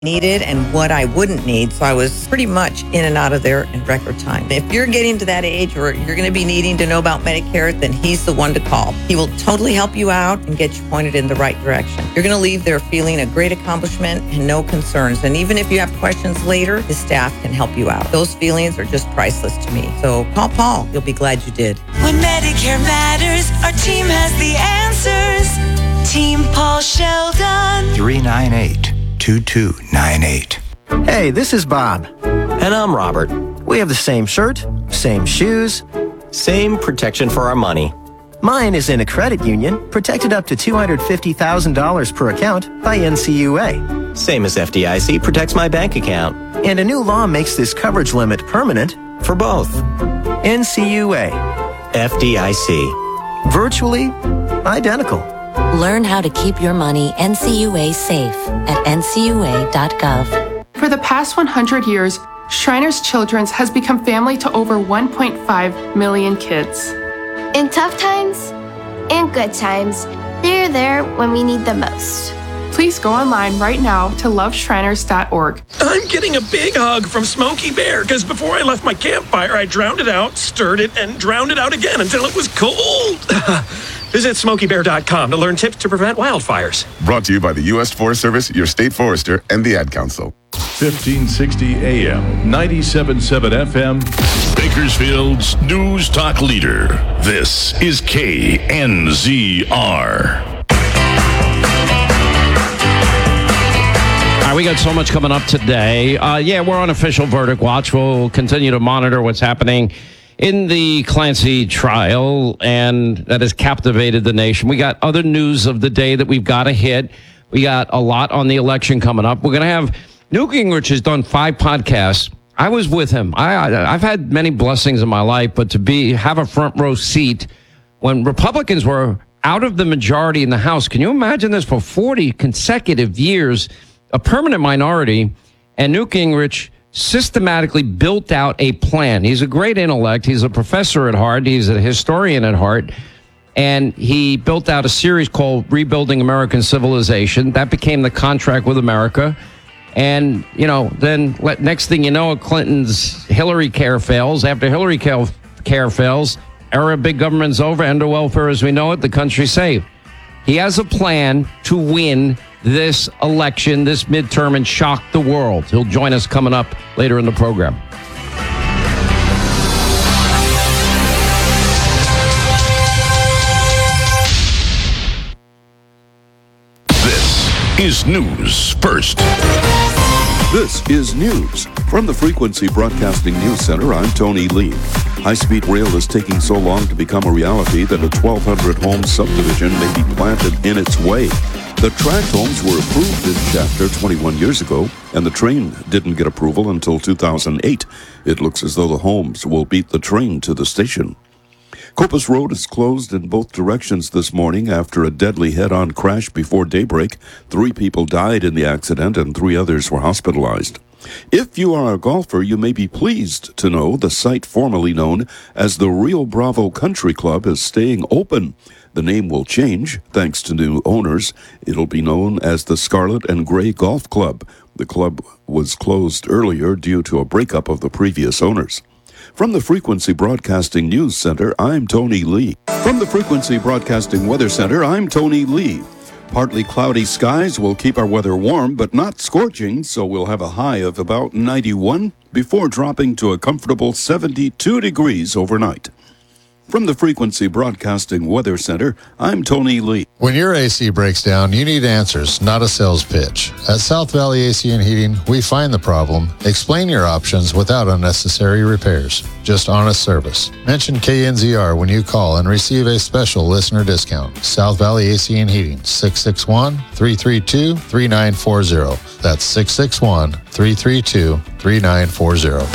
needed and what I wouldn't need. So I was pretty much in and out of there in record time. If you're getting to that age where you're going to be needing to know about Medicare, then he's the one to call. He will totally help you out and get you pointed in the right direction. You're going to leave there feeling a great accomplishment and no concerns. And even if you have questions later, his staff can help you out. Those feelings are just priceless to me. So call Paul. You'll be glad you did. When Medicare matters, our team has the answers. Team Paul Sheldon. 398-2298. Hey, this is Bob. And I'm Robert. We have the same shirt, same shoes, same protection for our money. Mine is in a credit union, protected up to $250,000 per account by NCUA. Same as FDIC protects my bank account. And a new law makes this coverage limit permanent for both. NCUA. FDIC. Virtually identical. Learn how to keep your money NCUA safe at ncua.gov. For the past 100 years, Shriners Children's has become family to over 1.5 million kids. In tough times and good times, they're there when we need them most. Please go online right now to loveshriners.org. I'm getting a big hug from Smokey Bear because before I left my campfire, I drowned it out, stirred it, and drowned it out again until it was cold. Visit SmokeyBear.com to learn tips to prevent wildfires. Brought to you by the U.S. Forest Service, your state forester, and the Ad Council. 1560 AM, 97.7 FM. Bakersfield's News Talk Leader. This is KNZR. We got so much coming up today. We're on official verdict watch. We'll continue to monitor what's happening in the Clancy trial, and that has captivated the nation. We got other news of the day that we've got to hit. We got a lot on the election coming up. We're going to have Newt Gingrich has done 5 podcasts. I was with him. I've had many blessings in my life, but to have a front row seat when Republicans were out of the majority in the House. Can you imagine this? For 40 consecutive years, a permanent minority, and Newt Gingrich systematically built out a plan. He's a great intellect. He's a professor at heart. He's a historian at heart. And he built out a series called Rebuilding American Civilization. That became the contract with America. And, then next thing you know, Clinton's Hillary care fails. After Hillary care fails, era of big government's over, end of welfare as we know it, the country's saved. He has a plan to win this election, this midterm, and shock the world. He'll join us coming up later in the program. This is News First. This is news. From the Frequency Broadcasting News Center, I'm Tony Lee. High-speed rail is taking so long to become a reality that a 1,200-home subdivision may be planted in its way. The tract homes were approved in Shafter 21 years ago, and the train didn't get approval until 2008. It looks as though the homes will beat the train to the station. Copus Road is closed in both directions this morning after a deadly head-on crash before daybreak. 3 people died in the accident and 3 others were hospitalized. If you are a golfer, you may be pleased to know the site formerly known as the Rio Bravo Country Club is staying open. The name will change thanks to new owners. It'll be known as the Scarlet and Gray Golf Club. The club was closed earlier due to a breakup of the previous owners. From the Frequency Broadcasting News Center, I'm Tony Lee. From the Frequency Broadcasting Weather Center, I'm Tony Lee. Partly cloudy skies will keep our weather warm, but not scorching, so we'll have a high of about 91 before dropping to a comfortable 72 degrees overnight. From the Frequency Broadcasting Weather Center, I'm Tony Lee. When your AC breaks down, you need answers, not a sales pitch. At South Valley AC and Heating, we find the problem, explain your options without unnecessary repairs. Just honest service. Mention KNZR when you call and receive a special listener discount. South Valley AC and Heating, 661-332-3940. That's 661-332-3940.